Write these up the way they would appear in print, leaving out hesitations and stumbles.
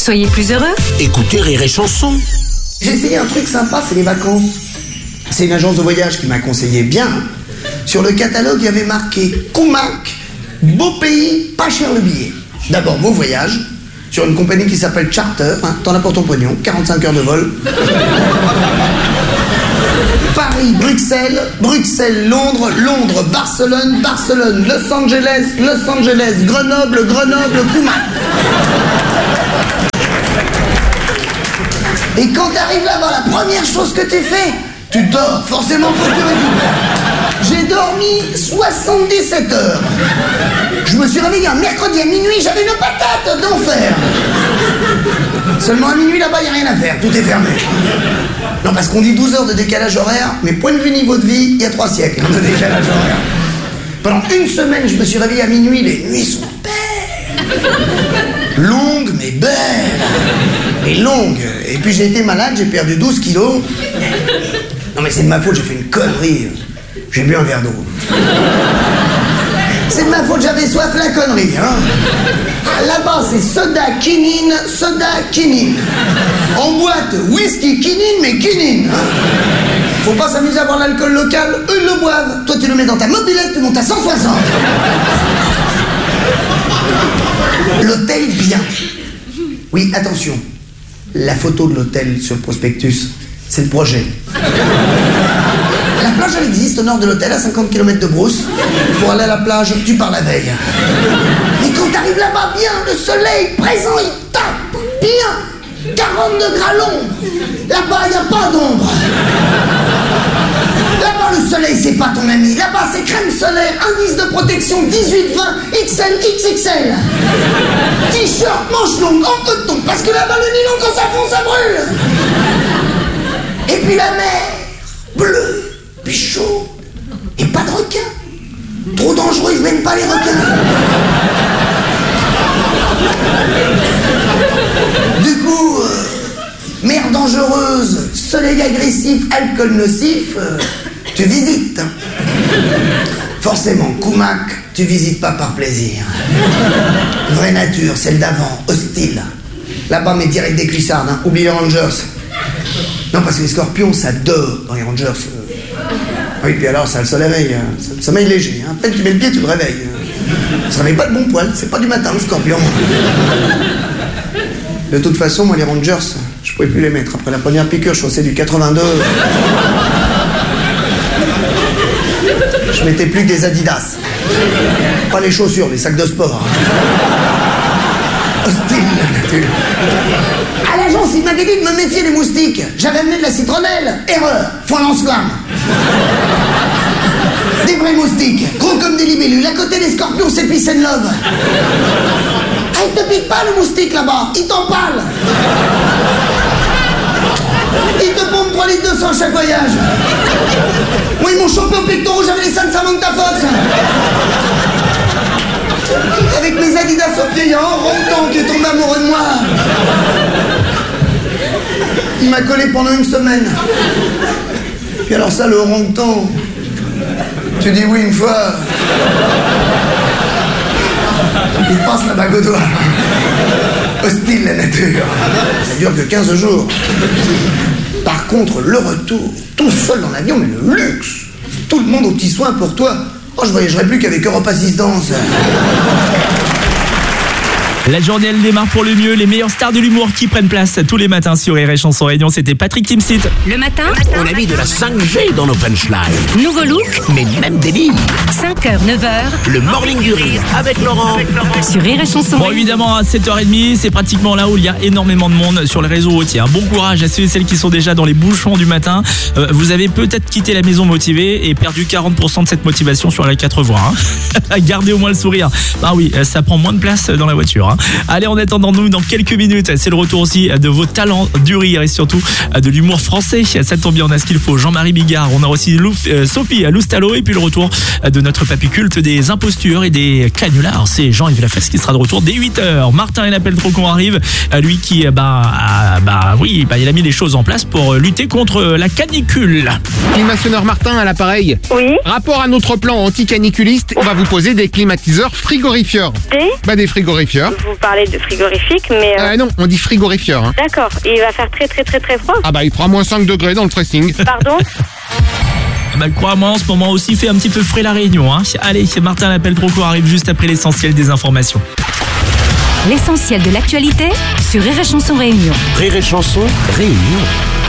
Soyez plus heureux. Écoutez Rire et Chanson. J'ai essayé un truc sympa, c'est les vacances. C'est une agence de voyage qui m'a conseillé bien. Sur le catalogue, il y avait marqué Koumak, beau pays, pas cher le billet. D'abord, beau voyage, sur une compagnie qui s'appelle Charter, t'en as pour ton pognon, 45 heures de vol. Paris, Bruxelles, Bruxelles, Londres, Londres, Barcelone, Barcelone, Los Angeles, Los Angeles, Grenoble, Grenoble, Koumak. Et quand t'arrives là-bas, la première chose que tu fais, tu dors, forcément faut que tu récupères. J'ai dormi 77 heures. Je me suis réveillé un mercredi à minuit, j'avais une patate d'enfer. Seulement à minuit là-bas, il n'y a rien à faire, tout est fermé. Non, parce qu'on dit 12 heures de décalage horaire, mais point de vue niveau de vie, il y a 3 siècles de décalage horaire. Pendant une semaine, je me suis réveillé à minuit, les nuits sont belles. Longues, mais belles. Et longues. Et puis j'ai été malade, j'ai perdu 12 kilos. Non mais c'est de ma faute, j'ai fait une connerie. J'ai bu un verre d'eau. C'est de ma faute, j'avais soif, la connerie, hein. Là-bas, c'est soda quinine, soda quinine. En boîte, whisky quinine, mais quinine. Faut pas s'amuser à boire l'alcool local, eux ils le boivent. Toi, tu le mets dans ta mobilette, tu montes à 160. L'hôtel bien. Oui, attention. La photo de l'hôtel sur le prospectus, c'est le projet. La plage, elle existe au nord de l'hôtel, à 50 km de Brousse. Pour aller à la plage, tu pars la veille. Mais quand t'arrives là-bas, bien, le soleil présent, il tape bien. 40 degrés à l'ombre. Là-bas, il n'y a pas d'ombre. Là-bas, le soleil, c'est pas ton ami. Là-bas, c'est crème solaire, indice de protection 18-20, XL, XXL. T-shirt, manche longue, en coton, parce que là-bas, le nylon, quand ça fond, ça brûle. Et puis la mer, bleue, puis chaud, et pas de requins. Trop dangereux, ils se mènent pas les requins. Du coup, mer dangereuse, soleil agressif, alcool nocif, tu visites. Forcément, Koumak, tu visites pas par plaisir. Vraie nature, celle d'avant, hostile. Là-bas, mais direct des cuissardes, hein. Oublie les Rangers. Non, parce que les scorpions, ça dort dans les Rangers. Oui, puis alors, ça a le soleil, ça sommeil léger. Hein. À peine tu mets le pied, tu le réveilles. Ça se réveille pas de bon poil, c'est pas du matin, le scorpion. De toute façon, moi, les Rangers, je pouvais plus les mettre. Après la première piqûre, je chaussais du 82. Je mettais plus que des Adidas. Pas les chaussures, les sacs de sport. Hostile, la nature. À l'agence, il m'avait dit de me méfier des moustiques. J'avais amené de la citronnelle. Erreur, fond lance-flamme. Des vrais moustiques, gros comme des libellules. À côté des scorpions, c'est peace and love. Ah, il te pique pas le moustique là-bas, il t'empale. Il te pompe 3 litres de sang chaque voyage. Moi, ils m'ont chopé au pectoral, j'avais les seins de Samantha Fox. Avec mes Adidas au pied, il y a un ronton qui est tombé amoureux de moi. Il m'a collé pendant une semaine. Puis alors ça, le ronton, tu dis oui une fois, il passe la bague au doigt. Hostile, la nature. Ça dure que 15 jours. Par contre, le retour, tout seul dans l'avion, mais le luxe. Tout le monde aux petits soins pour toi. Oh, je voyagerai plus qu'avec Europe Assistance. La journée, elle démarre pour le mieux. Les meilleures stars de l'humour qui prennent place tous les matins sur Rire et Chanson Réunion. C'était Patrick Timsit. Le matin, On a mis de la 5G dans nos punchlines. nouveau look, Mais même délire. 5h, 9h, Le morning du rire avec Laurent. sur Rire et Chanson. Bon, évidemment, à 7h30, c'est pratiquement là où il y a énormément de monde sur les réseaux routiers. Bon courage à ceux et celles qui sont déjà dans les bouchons du matin. Vous avez peut-être quitté la maison motivé et perdu 40% de cette motivation sur les 4 voies. Gardez au moins le sourire. Ah oui, ça prend moins de place dans la voiture. Allez, en attendant, nous, dans quelques minutes, c'est le retour aussi de vos talents du rire et surtout de l'humour français. Ça tombe bien, on a ce qu'il faut. Jean-Marie Bigard, on a aussi Sophie Loustalo et puis le retour de notre papy culte des impostures et des canulars. C'est Jean-Yves Lafesse qui sera de retour dès 8h. Martin et l'appel trop qu'on arrive. Lui qui, il a mis les choses en place pour lutter contre la canicule. Climationnaire Martin à l'appareil. Oui. Rapport à notre plan anti-caniculiste, on va vous poser des climatiseurs frigorifieurs. Des frigorifieurs. Vous parlez de frigorifique, mais... Non, on dit frigorifieur. Hein. D'accord. Et il va faire très très très très froid. Ah bah il fera moins 5 degrés dans le pressing. Pardon? Bah, crois-moi, en ce moment aussi, fait un petit peu frais la Réunion. Hein. Allez, Martin l'appel trop court arrive juste après l'essentiel des informations. L'essentiel de l'actualité sur Rire et Chanson Réunion. Rire et Chanson, Réunion.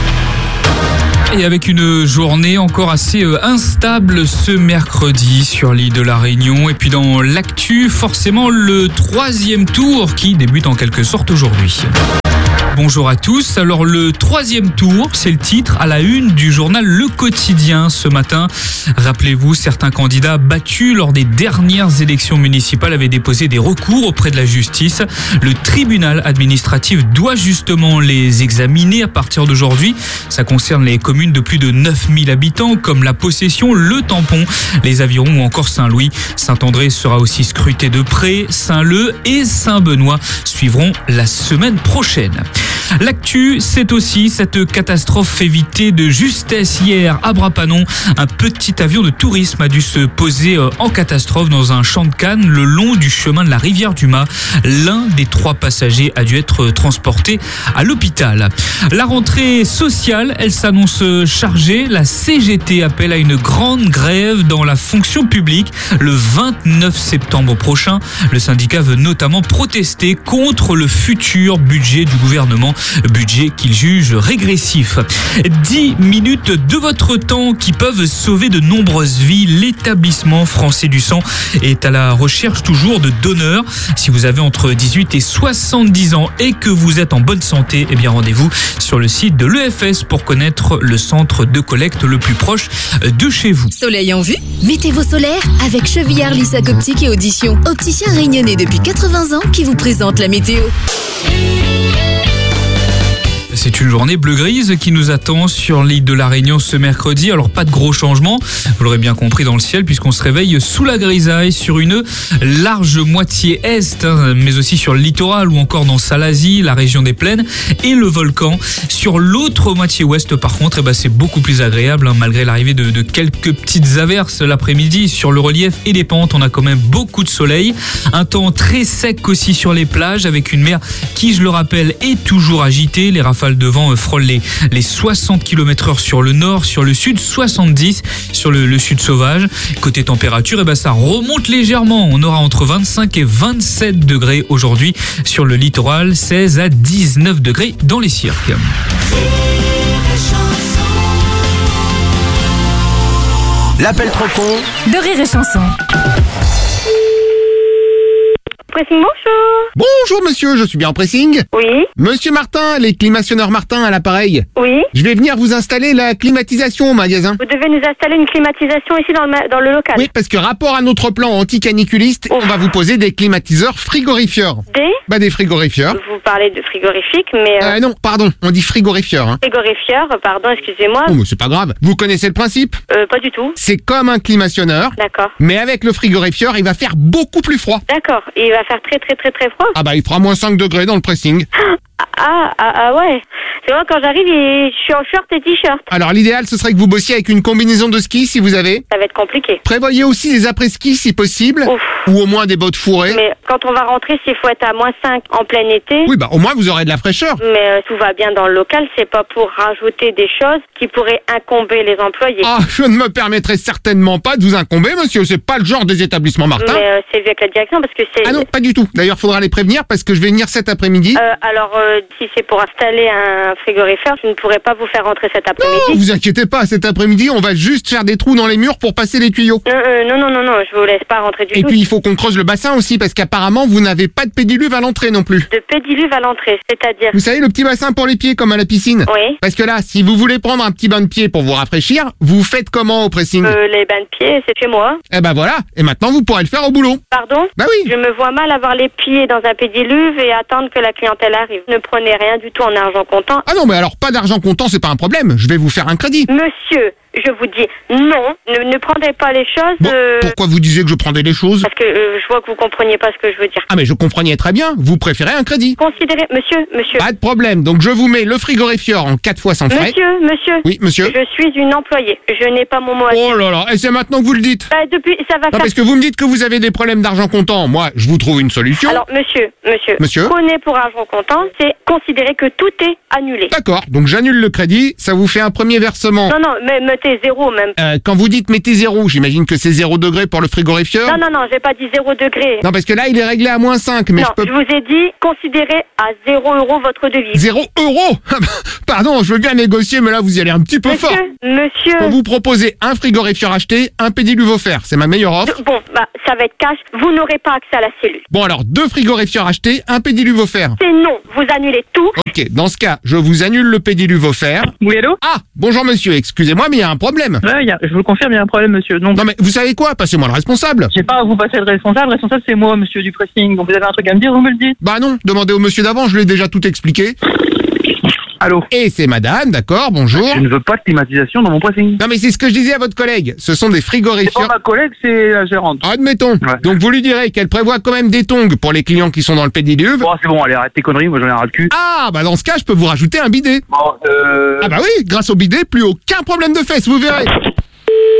Et avec une journée encore assez instable ce mercredi sur l'île de la Réunion. Et puis dans l'actu, forcément le 3e tour qui débute en quelque sorte aujourd'hui. Bonjour à tous. Alors le 3e tour, c'est le titre à la une du journal Le Quotidien ce matin. Rappelez-vous, certains candidats battus lors des dernières élections municipales avaient déposé des recours auprès de la justice. Le tribunal administratif doit justement les examiner à partir d'aujourd'hui. Ça concerne les communes de plus de 9000 habitants comme La Possession, Le Tampon, les Avirons ou encore Saint-Louis. Saint-André sera aussi scruté de près. Saint-Leu et Saint-Benoît suivront la semaine prochaine. L'actu, c'est aussi cette catastrophe évitée de justesse hier à Brapanon. Un petit avion de tourisme a dû se poser en catastrophe dans un champ de canne le long du chemin de la rivière du Mât. L'un des 3 passagers a dû être transporté à l'hôpital. La rentrée sociale, elle s'annonce chargée. La CGT appelle à une grande grève dans la fonction publique le 29 septembre prochain. Le syndicat veut notamment protester contre le futur budget du gouvernement. Budget qu'il juge régressif. 10 minutes de votre temps qui peuvent sauver de nombreuses vies. L'établissement français du sang est à la recherche toujours de donneurs. Si vous avez entre 18 et 70 ans et que vous êtes en bonne santé, eh bien rendez-vous sur le site de l'EFS pour connaître le centre de collecte le plus proche de chez vous. Soleil en vue? Mettez vos solaires avec Chevillard Lissac Optique et Audition. Opticien réunionnais depuis 80 ans qui vous présente la météo. C'est une journée bleu-grise qui nous attend sur l'île de la Réunion ce mercredi. Alors pas de gros changements, vous l'aurez bien compris dans le ciel, puisqu'on se réveille sous la grisaille sur une large moitié est, mais aussi sur le littoral ou encore dans Salazie, la région des plaines et le volcan. Sur l'autre moitié ouest par contre, c'est beaucoup plus agréable, malgré l'arrivée de quelques petites averses l'après-midi. Sur le relief et les pentes, on a quand même beaucoup de soleil. Un temps très sec aussi sur les plages, avec une mer qui, je le rappelle, est toujours agitée. Les rafales de vent frôlent les 60 km/h sur le nord, sur le sud, 70 sur le sud sauvage. Côté température, ça remonte légèrement. On aura entre 25 et 27 degrés aujourd'hui sur le littoral, 16 à 19 degrés dans les cirques. L'appel trop con De Rire et Chanson. Pressing, bonjour. Bonjour monsieur, je suis bien en pressing. Oui. Monsieur Martin, les climationneurs Martin à l'appareil. Oui. Je vais venir vous installer la climatisation au magasin. Vous devez nous installer une climatisation ici dans le local. Oui, parce que rapport à notre plan anti-caniculiste, on va vous poser des climatiseurs frigorifieurs. Des frigorifieurs. Vous parlez de frigorifique, mais... Non, pardon, on dit frigorifieur. Hein. Frigorifieur, pardon, excusez-moi. Oh, mais c'est pas grave. Vous connaissez le principe? Pas du tout. C'est comme un climationneur. D'accord. Mais avec le frigorifieur, il va faire beaucoup plus froid. D'accord. Et il va faire très très très très froid. Ah il fera moins 5 degrés dans le pressing. Ah ouais. C'est moi quand j'arrive, je suis en short et t-shirt. Alors l'idéal, ce serait que vous bossiez avec une combinaison de ski si vous avez. Ça va être compliqué. Prévoyez aussi des après-ski si possible. Ouf. Ou au moins des bottes fourrées. Mais quand on va rentrer, s'il faut être à moins 5 en plein été... Oui, au moins vous aurez de la fraîcheur. Mais tout va bien dans le local, c'est pas pour rajouter des choses qui pourraient incomber les employés. Ah, je ne me permettrai certainement pas de vous incomber, monsieur. C'est pas le genre des établissements Martin. Mais c'est vu avec la direction parce que c'est... Ah non, pas du tout. D'ailleurs, faudra les prévenir parce que je vais venir cet après-midi. Alors, si c'est pour installer un frigorifère, je ne pourrais pas vous faire rentrer cet après-midi. Non, vous inquiétez pas, cet après-midi, on va juste faire des trous dans les murs pour passer les tuyaux. Non, je vous laisse pas rentrer du tout. Et puis, il faut qu'on creuse le bassin aussi parce qu'apparemment, vous n'avez pas de pédiluve à l'entrée non plus. De pédiluve à l'entrée, c'est-à-dire... Vous savez, le petit bassin pour les pieds, comme à la piscine. Oui. Parce que là, si vous voulez prendre un petit bain de pied pour vous rafraîchir, vous faites comment au pressing? Les bains de pieds, c'est chez moi. Eh voilà. Et maintenant, vous pourrez le faire au boulot. Pardon? Bah oui. Je me vois mal avoir les pieds dans un pédiluve et attendre que la clientèle arrive. Ne prenez rien du tout en argent comptant. Ah non, mais alors pas d'argent comptant, c'est pas un problème. Je vais vous faire un crédit. Monsieur, je vous dis non, ne prendrez pas les choses... Bon, pourquoi vous disiez que je prendais les choses? Parce que je vois que vous compreniez pas ce que je veux dire. Ah mais je comprenais très bien, vous préférez un crédit. Considérez, monsieur... Pas de problème, donc je vous mets le frigorifieur en 4 fois sans frais. Monsieur... Oui, monsieur. Je suis une employée, je n'ai pas mon mot à dire. Oh là là, et c'est maintenant que vous le dites? Bah, depuis, ça va Non, faire... parce que vous me dites que vous avez des problèmes d'argent comptant. Moi, je vous trouve une solution. Alors, monsieur, prenez pour argent comptant, c'est considérer que tout est annulé. D'accord, donc j'annule le crédit, ça vous fait un premier versement. Non, mais mettez 0 même. Quand vous dites mettez 0, j'imagine que c'est 0 degré pour le frigorifieur. Non, j'ai pas dit 0 degré. Non, parce que là, il est réglé à -5, mais non, je vous ai dit, considérez à 0 € votre devise. 0 €? Pardon, je veux bien négocier, mais là, vous y allez un petit peu fort. Monsieur... Pour vous proposer un frigorifieur acheté, un pédiluve offert. C'est ma meilleure offre. Bon, ça va être cash. Vous n'aurez pas accès à la cellule. Bon, alors, 2 frigorifieurs achetés, un pédiluve offert. C'est non. Vous annulez tout. Ok, dans ce cas, je vous annule le pédiluve offert. Oui, allô? Ah, bonjour monsieur, excusez-moi, mais il y a un problème. Ouais, je vous le confirme, il y a un problème, monsieur. Donc, non, mais vous savez quoi? Passez-moi le responsable. j'ai pas à vous passer le responsable. Le responsable, c'est moi, monsieur du pressing. Donc, vous avez un truc à me dire, vous me le dites. Bah non, demandez au monsieur d'avant, je lui ai déjà tout expliqué. Allô? Et c'est madame, d'accord, bonjour. Je ne veux pas de climatisation dans mon pressing. Non mais c'est ce que je disais à votre collègue, ce sont des C'est frigorifieurs... pas ma collègue, c'est la gérante. Admettons. Ouais. Donc vous lui direz qu'elle prévoit quand même des tongs pour les clients qui sont dans le pédiluve. Bon, c'est bon, allez, arrête tes conneries, moi j'en ai ras le cul. Ah, bah dans ce cas, je peux vous rajouter un bidet. Bon, Ah bah oui, grâce au bidet, plus aucun problème de fesses, vous verrez.